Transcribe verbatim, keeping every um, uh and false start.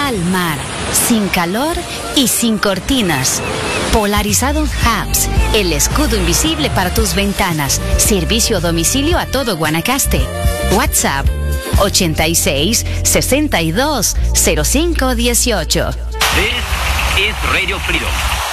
al mar, sin calor y sin cortinas. Polarizado Hubs, el escudo invisible para tus ventanas. Servicio a domicilio a todo Guanacaste. WhatsApp ochenta y seis, sesenta y dos, cero cinco dieciocho. This is Radio Freedom.